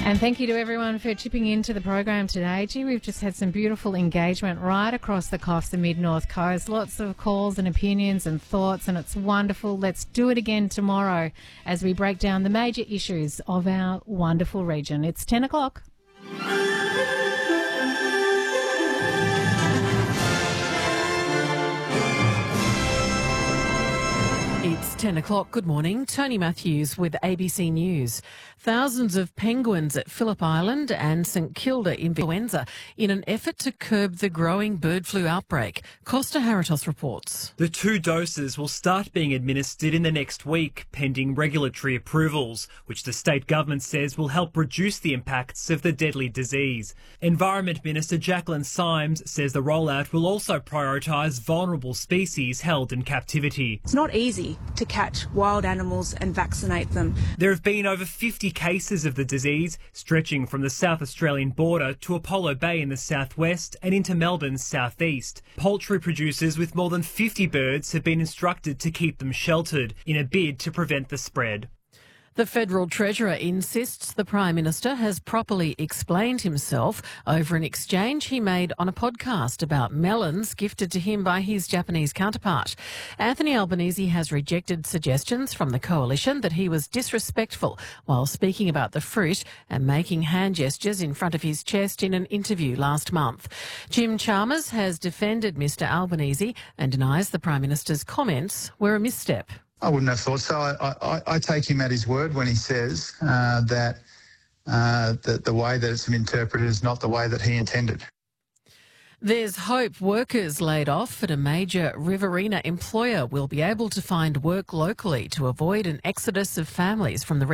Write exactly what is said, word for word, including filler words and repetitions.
And thank you to everyone for chipping into the program today. Gee, we've just had some beautiful engagement right across the Coffs, the mid-north coast. Lots of calls and opinions and thoughts, and it's wonderful. Let's do it again tomorrow as we break down the major issues of our wonderful region. It's ten o'clock. It's ten o'clock. Good morning. Tony Matthews with A B C News. Thousands of penguins at Phillip Island and St Kilda influenza in an effort to curb the growing bird flu outbreak. Costa Haritos reports. The two doses will start being administered in the next week, pending regulatory approvals, which the state government says will help reduce the impacts of the deadly disease. Environment Minister Jacqueline Symes says the rollout will also prioritise vulnerable species held in captivity. It's not easy to catch wild animals and vaccinate them. There have been over fifty cases of the disease, stretching from the South Australian border to Apollo Bay in the southwest and into Melbourne's southeast. Poultry producers with more than fifty birds have been instructed to keep them sheltered in a bid to prevent the spread. The Federal Treasurer insists the Prime Minister has properly explained himself over an exchange he made on a podcast about melons gifted to him by his Japanese counterpart. Anthony Albanese has rejected suggestions from the coalition that he was disrespectful while speaking about the fruit and making hand gestures in front of his chest in an interview last month. Jim Chalmers has defended Mister Albanese and denies the Prime Minister's comments were a misstep. I wouldn't have thought so. I, I, I take him at his word when he says uh, that, uh, that the way that it's been interpreted is not the way that he intended. There's hope workers laid off at a major Riverina employer will be able to find work locally to avoid an exodus of families from the